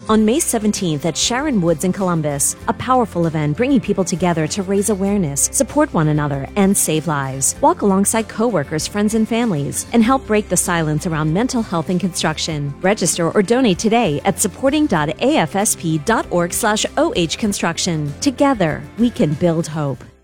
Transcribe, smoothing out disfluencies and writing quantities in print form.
on May 17th at Sharon Woods in Columbus, a powerful event bringing people together to raise awareness, support one another, and save lives. Walk alongside coworkers, friends, and families, and help break the silence around mental health in construction. Register or donate today at supporting.afsp.org/ohconstruction. Together, we can build hope.